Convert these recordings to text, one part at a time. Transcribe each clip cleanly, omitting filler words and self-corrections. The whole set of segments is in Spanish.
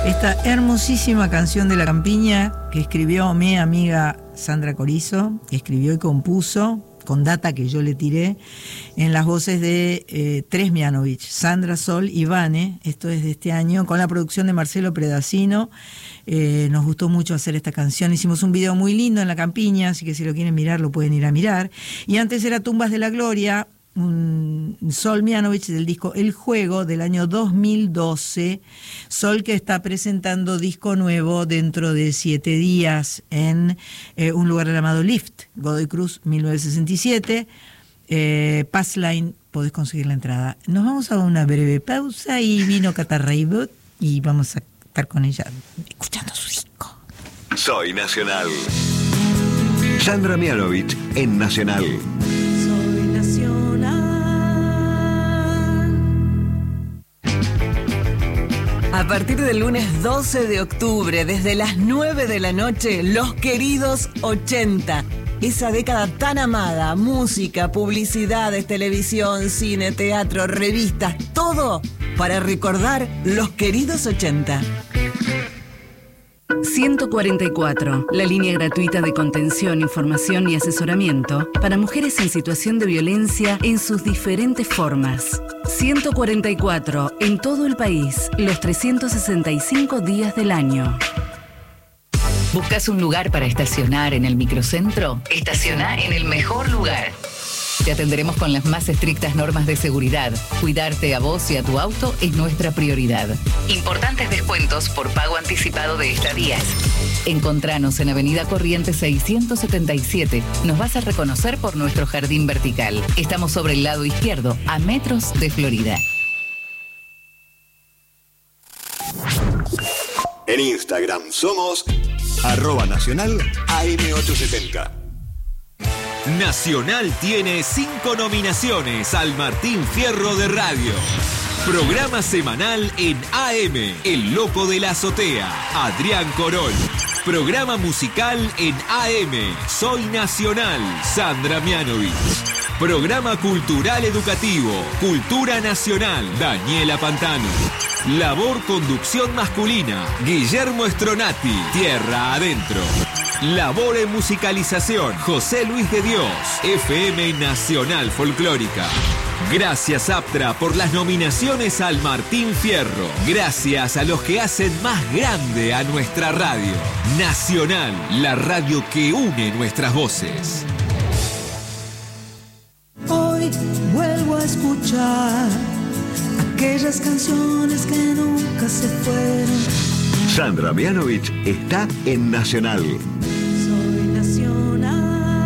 Esta hermosísima canción de La Campiña que escribió mi amiga Sandra Corizo, que escribió y compuso con data que yo le tiré, en las voces de Tres Mianovich, Sandra, Sol y Vane. Esto es de este año, con la producción de Marcelo Predacino. Nos gustó mucho hacer esta canción. Hicimos un video muy lindo en La Campiña, así que si lo quieren mirar, lo pueden ir a mirar. Y antes era Tumbas de la Gloria, Sol Mianovich, del disco El Juego del año 2012. Sol, que está presentando disco nuevo dentro de 7 días en un lugar llamado Lift, Godoy Cruz, 1967. Passline, podés conseguir la entrada. Nos vamos a una breve pausa y vino Catarraibot y vamos a estar con ella escuchando su disco. Soy Nacional. Sandra Mianovich en Nacional. A partir del lunes 12 de octubre, desde las 9 de la noche, Los Queridos 80. Esa década tan amada, música, publicidades, televisión, cine, teatro, revistas, todo para recordar Los Queridos 80. 144, la línea gratuita de contención, información y asesoramiento para mujeres en situación de violencia en sus diferentes formas. 144, en todo el país, los 365 días del año. ¿Buscas un lugar para estacionar en el microcentro? Estaciona en el mejor lugar. Te atenderemos con las más estrictas normas de seguridad. Cuidarte a vos y a tu auto es nuestra prioridad. Importantes descuentos por pago anticipado de estadías. Encontranos en Avenida Corrientes 677. Nos vas a reconocer por nuestro jardín vertical. Estamos sobre el lado izquierdo, a metros de Florida. En Instagram somos @Nacional AM870. Nacional tiene 5 nominaciones al Martín Fierro de Radio. Programa semanal en AM, El Loco de la Azotea, Adrián Corol. Programa musical en AM, Soy Nacional, Sandra Mianovich. Programa cultural educativo, Cultura Nacional, Daniela Pantano. Labor conducción masculina, Guillermo Stronati, Tierra Adentro. Labor en musicalización, José Luis de Dios, FM Nacional Folclórica. Gracias, Aptra, por las nominaciones al Martín Fierro. Gracias a los que hacen más grande a nuestra radio. Nacional, la radio que une nuestras voces. Hoy vuelvo a escuchar aquellas canciones que nunca se fueron. Sandra Mianovich está en Nacional. Soy Nacional.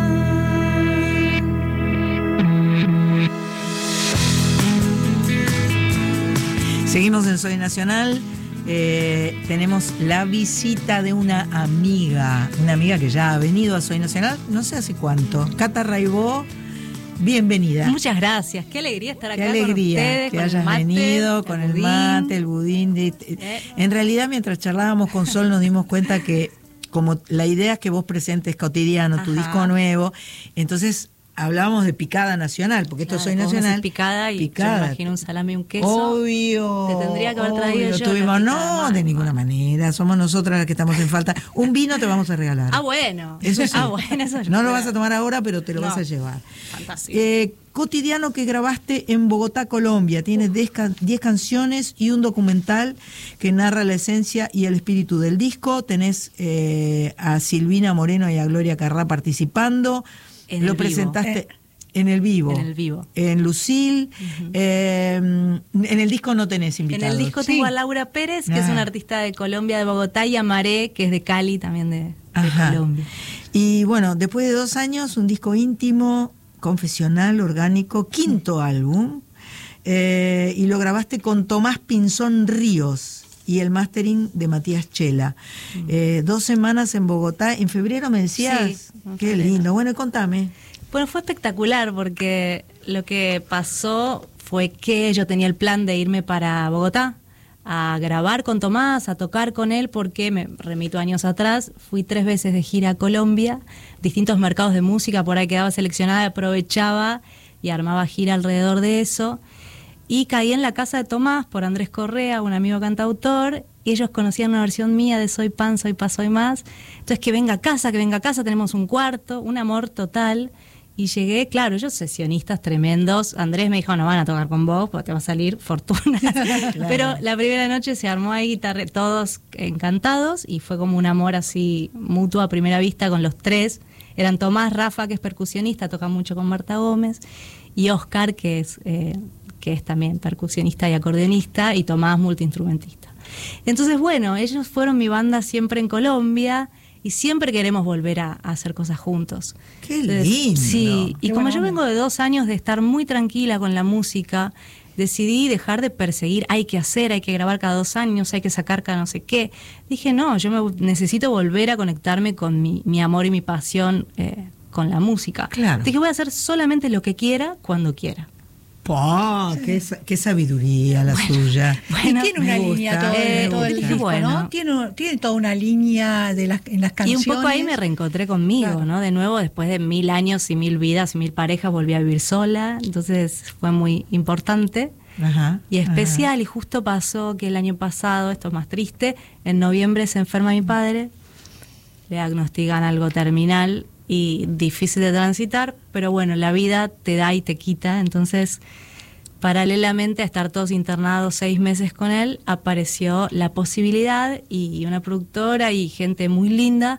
Seguimos en Soy Nacional. Tenemos la visita de una amiga que ya ha venido a Soy Nacional, no sé hace cuánto. Cata Raibó, bienvenida. Muchas gracias, qué alegría estar acá. Qué alegría con ustedes, que con hayas el mate, venido con el mate, el budín. En realidad, mientras charlábamos con Sol, nos dimos cuenta que como la idea es que vos presentes cotidiano, tu disco nuevo, entonces hablábamos de picada nacional, porque esto Soy Nacional. Picada y picada. yo me imagino un salame y un queso. Obvio. Te tendría que haber traído yo. Tuvimos, no, de ninguna manera. Somos nosotras las que estamos en falta. Un vino te vamos a regalar. Ah, bueno. Eso sí. Bueno, eso no lo vas a tomar ahora, pero te lo vas a llevar. Fantástico. Cotidiano que grabaste en Bogotá, Colombia. Tienes 10 canciones y un documental que narra la esencia y el espíritu del disco. Tenés a Silvina Moreno y a Gloria Carrá participando. Lo presentaste en el vivo. En el vivo. En Lucil. En el disco no tenés invitados. En el disco tengo a Laura Pérez, que es una artista de Colombia, de Bogotá, y a Maré, que es de Cali, también de Colombia. Y bueno, después de 2 años, un disco íntimo, confesional, orgánico, 5º álbum. Y lo grabaste con Tomás Pinzón Ríos. Y el mastering de Matías Chela. 2 semanas en Bogotá. En febrero me decías. Sí, qué lindo. Bueno, contame. Bueno, fue espectacular porque lo que pasó fue que yo tenía el plan de irme para Bogotá a grabar con Tomás, a tocar con él, porque me remito años atrás, fui 3 veces de gira a Colombia, distintos mercados de música, por ahí quedaba seleccionada, aprovechaba y armaba gira alrededor de eso. Y caí en la casa de Tomás por Andrés Correa, un amigo cantautor, y ellos conocían una versión mía de Soy Pan, Soy Paz, Soy Más. Entonces, que venga a casa, tenemos un cuarto, un amor total. Y llegué, claro, ellos sesionistas tremendos. Andrés me dijo, no van a tocar con vos porque te va a salir fortuna. Claro. Pero la primera noche se armó ahí guitarra, todos encantados, y fue como un amor así mutuo a primera vista con los tres. Eran Tomás, Rafa, que es percusionista, toca mucho con Marta Gómez, y Oscar, que es también percusionista y acordeonista, y Tomás, multiinstrumentista. Entonces, bueno, ellos fueron mi banda siempre en Colombia, y siempre queremos volver a hacer cosas juntos. ¡Qué lindo! Sí, y Qué como buena yo vengo de 2 años de estar muy tranquila con la música, decidí dejar de perseguir, hay que grabar cada 2 años, hay que sacar cada no sé qué. Dije, no, necesito volver a conectarme con mi amor y mi pasión con la música. Claro. Dije, voy a hacer solamente lo que quiera, cuando quiera. ¡Oh! Qué sabiduría la suya! Bueno, y tiene una línea todo el disco, bueno. ¿no? Tiene toda una línea en las canciones. Y un poco ahí me reencontré conmigo, claro, ¿no? De nuevo, después de 1000 años y 1000 vidas y 1000 parejas, volví a vivir sola. Entonces fue muy importante. Ajá, y especial. Ajá. Y justo pasó que el año pasado, esto es más triste, en noviembre se enferma mi padre, le diagnostican algo terminal y difícil de transitar, pero bueno, la vida te da y te quita. Entonces, paralelamente a estar todos internados 6 meses con él, apareció la posibilidad, y una productora y gente muy linda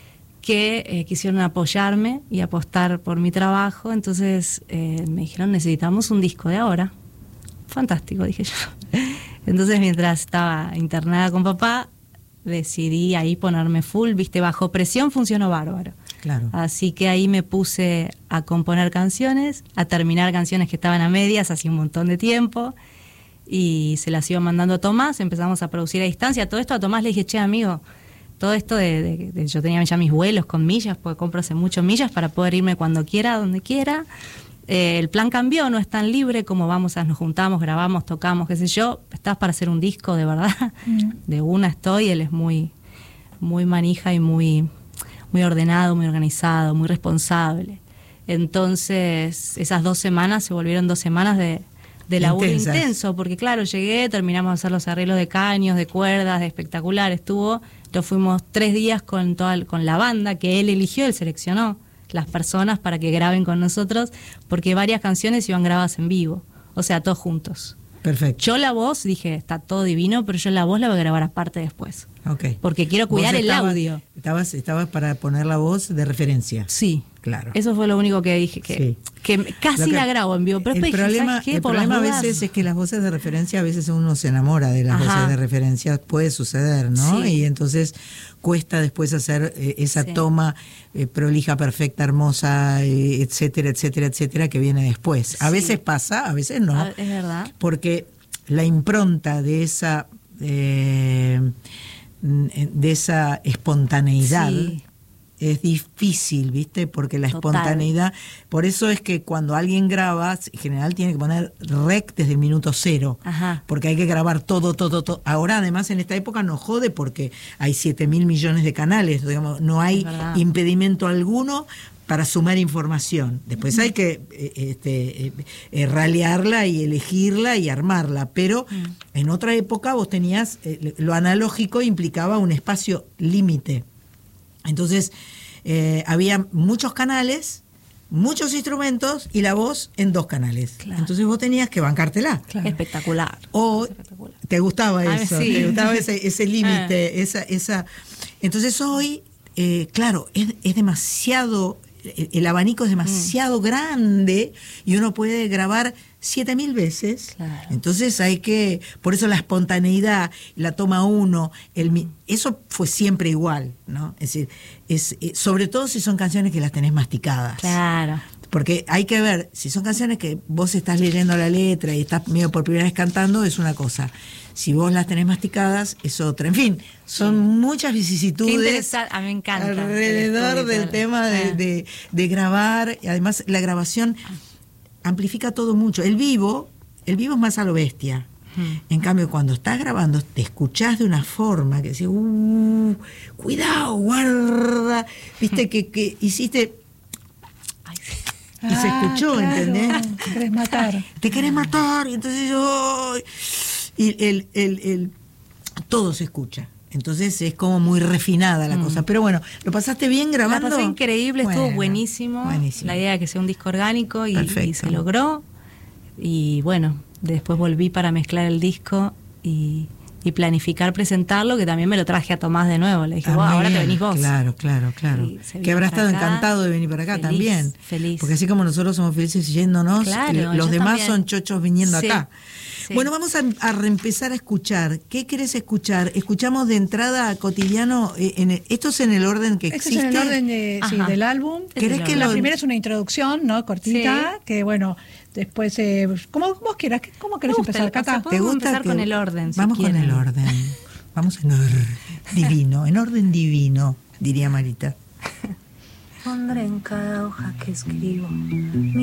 que quisieron apoyarme y apostar por mi trabajo. Entonces me dijeron, necesitamos un disco de ahora. Fantástico, dije yo. Entonces, mientras estaba internada con papá, decidí ahí ponerme full, viste, bajo presión funcionó bárbaro. Claro. Así que ahí me puse a componer canciones, a terminar canciones que estaban a medias hace un montón de tiempo, y se las iba mandando a Tomás. Empezamos a producir a distancia. Todo esto a Tomás le dije, che, amigo, todo esto yo tenía ya mis vuelos con millas, porque compro hace mucho millas para poder irme cuando quiera, donde quiera. El plan cambió, no es tan libre como nos juntamos, grabamos, tocamos, qué sé yo. Estás para hacer un disco, de verdad. De una estoy. Él es muy, muy manija y muy ordenado, muy organizado, muy responsable. Entonces, esas 2 semanas se volvieron 2 semanas de laburo intenso, porque claro, llegué, terminamos de hacer los arreglos de caños, de cuerdas, de espectacular. Lo fuimos 3 días con la banda que él eligió, él seleccionó las personas para que graben con nosotros, porque varias canciones iban grabadas en vivo, o sea, todos juntos. Perfecto. Yo la voz, dije, está todo divino, pero yo la voz la voy a grabar aparte después. Okay. Porque quiero cuidar el audio. Estabas para poner la voz de referencia. Sí. Claro. Eso fue lo único que dije, que casi la grabo en vivo. Pero el problema a veces es que las voces de referencia, a veces uno se enamora de las voces de referencia, puede suceder, ¿no? Sí. Y entonces cuesta después hacer esa toma prolija, perfecta, hermosa, etcétera, etcétera, etcétera, que viene después. A veces pasa, a veces no. Es verdad. Porque la impronta de esa espontaneidad es difícil, ¿viste? Porque la espontaneidad, por eso es que cuando alguien graba, en general tiene que poner rec desde el minuto 0, porque hay que grabar todo. Ahora, además, en esta época no jode porque hay 7.000 millones de canales, digamos, no hay impedimento alguno para sumar información. Después hay que ralearla y elegirla y armarla, pero en otra época vos tenías, lo analógico implicaba un espacio límite. Entonces había muchos canales, muchos instrumentos y la voz en 2 canales. Claro. Entonces vos tenías que bancártela. Claro. Espectacular. O espectacular. ¿Te gustaba eso? Sí. ¿Te gustaba ese límite? Esa. Entonces hoy, claro, es demasiado... El abanico es demasiado grande y uno puede grabar 7.000 veces. Claro. Entonces por eso la espontaneidad, la toma 1, eso fue siempre igual, ¿no? Es decir, sobre todo si son canciones que las tenés masticadas. Claro. Porque hay que ver, si son canciones que vos estás leyendo la letra y estás medio por primera vez cantando, es una cosa. Si vos las tenés masticadas, es otra. En fin, son muchas vicisitudes. A mí me encanta. Alrededor del tema de grabar. Y además, la grabación amplifica todo mucho. El vivo es más a lo bestia. En cambio, cuando estás grabando, te escuchás de una forma que decís, cuidado, guarda. Viste que hiciste... Y se escuchó, claro, ¿entendés? Te querés matar. Te querés matar. Y entonces yo... Y todo se escucha. Entonces es como muy refinada la cosa. Pero bueno, ¿lo pasaste bien grabando? La pasé increíble, estuvo buenísimo. La idea de que sea un disco orgánico y se logró. Y bueno, después volví para mezclar el disco y planificar presentarlo, que también me lo traje a Tomás de nuevo. Le dije, ahora te venís vos. Claro. Que habrá estado encantado de venir para acá también. Feliz. Porque así como nosotros somos felices yéndonos, los demás también son chochos viniendo acá. Sí. Bueno, vamos a reempezar a escuchar. ¿Qué querés escuchar? Escuchamos de entrada Cotidiano. ¿Esto es en el orden que existe? Esto es en el orden del álbum. La primera es una introducción, ¿no? Cortita, que bueno, después, como vos quieras, ¿cómo querés empezar, Cata? ¿Te gusta empezar con el orden? Vamos con el orden. Vamos en orden divino, diría Marita. Pondré en cada hoja que escribo